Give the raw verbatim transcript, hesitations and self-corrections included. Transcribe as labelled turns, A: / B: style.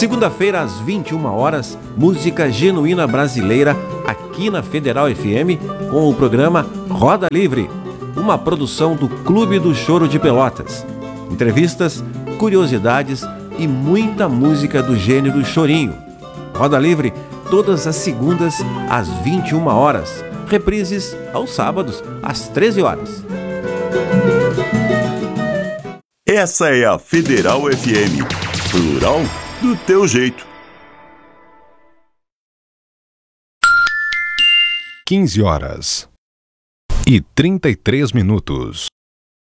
A: Segunda-feira, às vinte e uma horas, música genuína brasileira aqui na Federal F M com o programa Roda Livre, uma produção do Clube do Choro de Pelotas. Entrevistas, curiosidades e muita música do gênero chorinho. Roda Livre todas as segundas às vinte e uma horas. Reprises aos sábados às treze horas.
B: Essa é a Federal F M, plural do teu jeito.
C: quinze horas e trinta e três minutos.